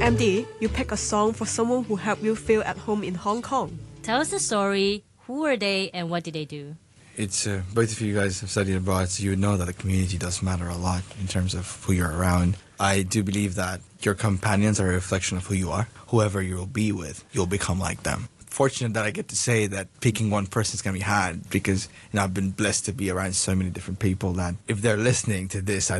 MD, you pick a song for someone who helped you feel at home in Hong Kong. Tell us the story. Who were they and what did they do? It's both of you guys have studied abroad, so you would know that the community does matter a lot in terms of who you're around. I do believe that your companions are a reflection of who you are. Whoever you'll be with, you'll become like them. Fortunate that I get to say that picking one person is going to be hard because I've been blessed to be around so many different people that if they're listening to this,